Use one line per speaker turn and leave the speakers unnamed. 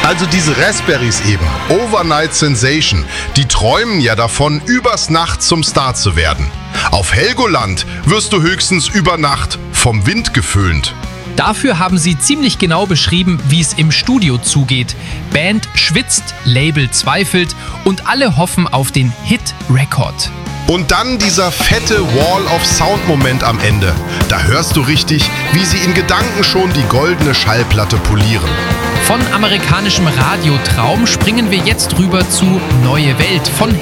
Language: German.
Also diese Raspberries eben, Overnight Sensation, die träumen ja davon, übers Nacht zum Star zu werden. Auf Helgoland wirst du höchstens über Nacht vom Wind geföhnt.
Dafür haben sie ziemlich genau beschrieben, wie es im Studio zugeht. Band schwitzt, Label zweifelt und alle hoffen auf den Hit-Record.
Und dann dieser fette Wall-of-Sound-Moment am Ende. Da hörst du richtig, wie sie in Gedanken schon die goldene Schallplatte polieren.
Von amerikanischem Radiotraum springen wir jetzt rüber zu Neue Welt von